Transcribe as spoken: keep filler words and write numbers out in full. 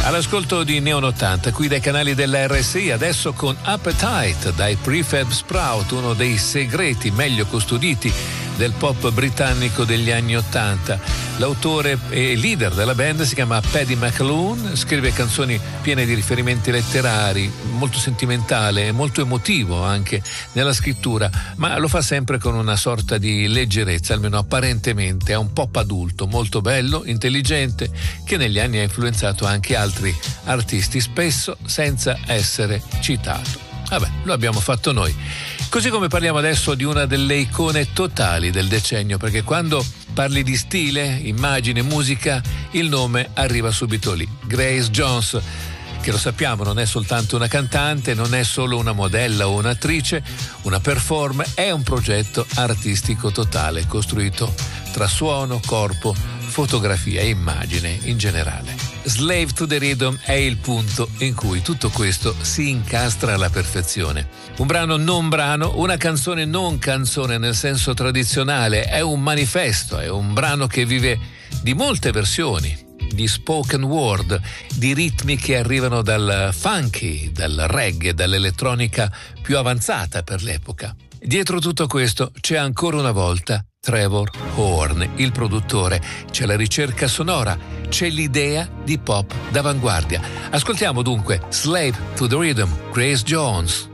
All'ascolto di Neon ottanta, qui dai canali della R S I, adesso con Appetite dai Prefab Sprout, uno dei segreti meglio custoditi del pop britannico degli anni ottanta. L'autore e leader della band si chiama Paddy McAloon, scrive canzoni piene di riferimenti letterari, molto sentimentale e molto emotivo anche nella scrittura, ma lo fa sempre con una sorta di leggerezza, almeno apparentemente. È un pop adulto, molto bello, intelligente, che negli anni ha influenzato anche altri artisti, spesso senza essere citato. Vabbè, lo abbiamo fatto noi. Così come parliamo adesso di una delle icone totali del decennio, perché quando parli di stile, immagine, musica, il nome arriva subito lì. Grace Jones, che lo sappiamo non è soltanto una cantante, non è solo una modella o un'attrice, una performer, è un progetto artistico totale, costruito tra suono, corpo, fotografia e immagine in generale. Slave to the Rhythm è il punto in cui tutto questo si incastra alla perfezione. Un brano non brano, una canzone non canzone nel senso tradizionale, è un manifesto, è un brano che vive di molte versioni, di spoken word, di ritmi che arrivano dal funky, dal reggae, dall'elettronica più avanzata per l'epoca. Dietro tutto questo c'è ancora una volta Trevor Horn, il produttore, c'è la ricerca sonora, c'è l'idea di pop d'avanguardia. Ascoltiamo dunque Slave to the Rhythm, Grace Jones.